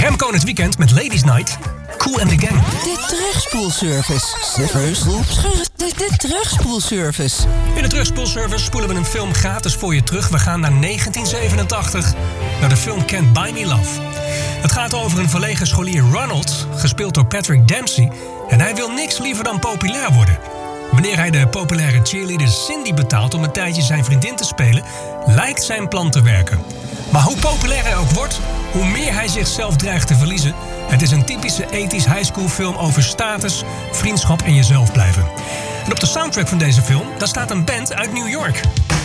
Remco in het weekend met Ladies Night. Cool and the Gang. De terugspoelservice. De terugspoelservice. In de terugspoelservice spoelen we een film gratis voor je terug. We gaan naar 1987, naar de film Can't Buy Me Love. Het gaat over een verlegen scholier Ronald, gespeeld door Patrick Dempsey. En hij wil niks liever dan populair worden. Wanneer hij de populaire cheerleader Cindy betaalt om een tijdje zijn vriendin te spelen, lijkt zijn plan te werken. Maar hoe populair hij ook wordt, hoe meer hij zichzelf dreigt te verliezen. Het is een typische 80s highschool film over status, vriendschap en jezelf blijven. En op de soundtrack van deze film, daar staat een band uit New York.